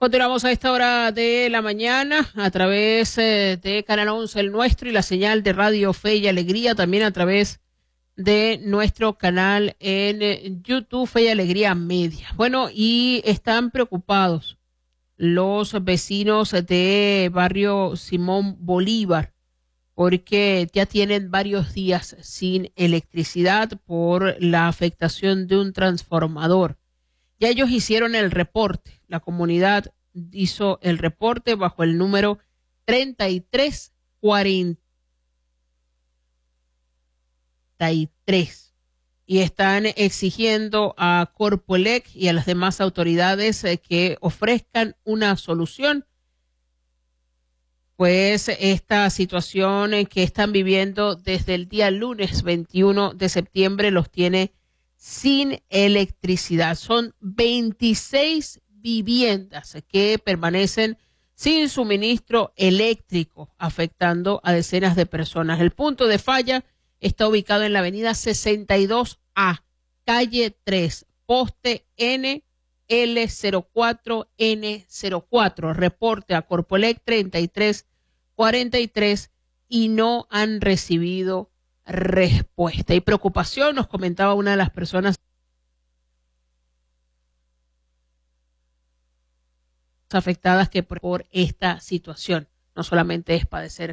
Continuamos a esta hora de la mañana a través de Canal 11 El Nuestro y la señal de Radio Fe y Alegría, también a través de nuestro canal en YouTube Fe y Alegría Media. Bueno, y están preocupados los vecinos de barrio Simón Bolívar porque ya tienen varios días sin electricidad por la afectación de un transformador. Ya ellos hicieron el reporte, la comunidad hizo el reporte bajo el número 3343 y están exigiendo a Corpoelec y a las demás autoridades que ofrezcan una solución, pues esta situación que están viviendo desde el día lunes 21 de septiembre los tiene sin electricidad. Son 26 viviendas que permanecen sin suministro eléctrico, afectando a decenas de personas. El punto de falla está ubicado en la avenida 62A, calle 3, poste N, L04, N04. Reporte a Corpoelec 3343 y no han recibido respuesta. Y preocupación, nos comentaba una de las personas afectadas que por esta situación no solamente es padecer